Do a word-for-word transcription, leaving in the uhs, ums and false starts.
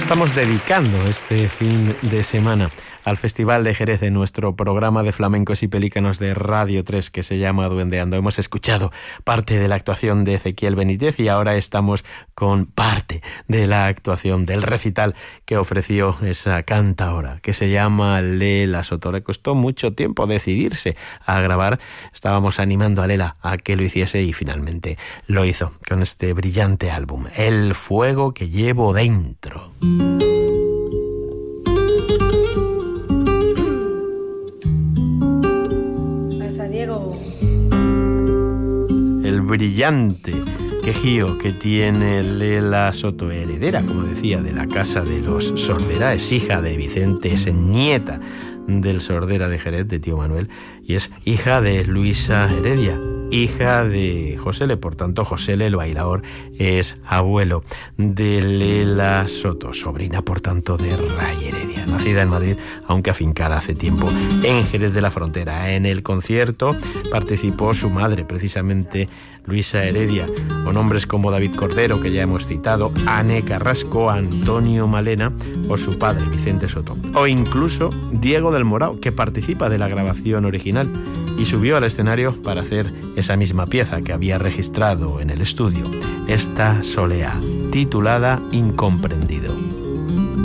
estamos dedicando este fin de semana al Festival de Jerez de nuestro programa de flamencos y pelícanos de Radio tres que se llama Duendeando. Hemos escuchado parte de la actuación de Ezequiel Benítez y ahora estamos con parte de la actuación del recital que ofreció esa cantaora que se llama Lela Soto. Le costó mucho tiempo decidirse a grabar. Estábamos animando a Lela a que lo hiciese y finalmente lo hizo con este brillante álbum, El fuego que llevo dentro. El brillante quejío que tiene Lela Soto, heredera, como decía, de la casa de los Sordera, es hija de Vicente, es nieta del Sordera de Jerez, de tío Manuel, y es hija de Luisa Heredia, hija de Josele. Por tanto, Josele, el bailador, es abuelo de Lela Soto, sobrina, por tanto, de Ray Heredia, nacida en Madrid, aunque afincada hace tiempo en Jerez de la Frontera. En el concierto participó su madre, precisamente Luisa Heredia, con hombres como David Cordero, que ya hemos citado, Ane Carrasco, Antonio Malena, o su padre, Vicente Soto, o incluso Diego del Morao, que participa de la grabación original y subió al escenario para hacer esa misma pieza que había registrado en el estudio, esta soleá, titulada Incomprendido.